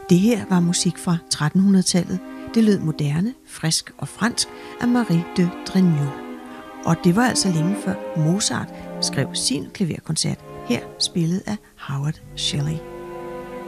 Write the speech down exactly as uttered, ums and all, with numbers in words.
Det her var musik fra trettenhundredetallet. Det lød moderne, frisk og fransk af Marie de Drenot. Og det var altså længe før Mozart skrev sin klaverkoncert, her spillet af Howard Shelley.